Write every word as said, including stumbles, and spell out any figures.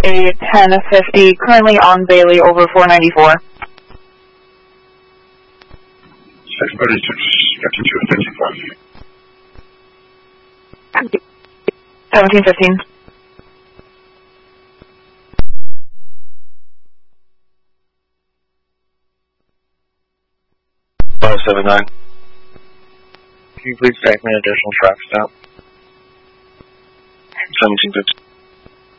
a ten fifty, currently on Bailey over four ninety-four. six thirty-six, fifty-two fifty-five. seventeen fifteen. five seven nine. Can you please take me an additional track stop? seventeen fifty.